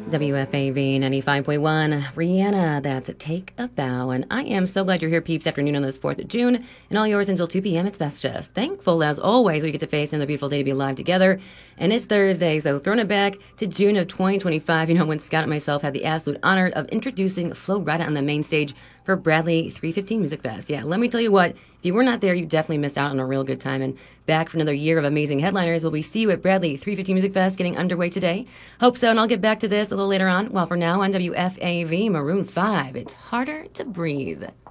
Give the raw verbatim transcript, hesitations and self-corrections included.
W F A V ninety-five point one, Rihanna, that's Take a Bow. And I am so glad you're here, peeps, afternoon on this fourth of June. And all yours until two p.m. It's Best Just. Thankful, as always, we get to face another beautiful day to be alive together. And it's Thursday, so throwing it back to June of twenty twenty-five, you know, when Scott and myself had the absolute honor of introducing Flo Rida on the main stage for Bradley three fifteen Music Fest. Yeah, let me tell you what, if you were not there, you definitely missed out on a real good time. And back for another year of amazing headliners, will we see you at Bradley three fifteen Music Fest getting underway today? Hope so, and I'll get back to this a little later on. Well, for now, on W F A V, Maroon five, It's Harder to Breathe.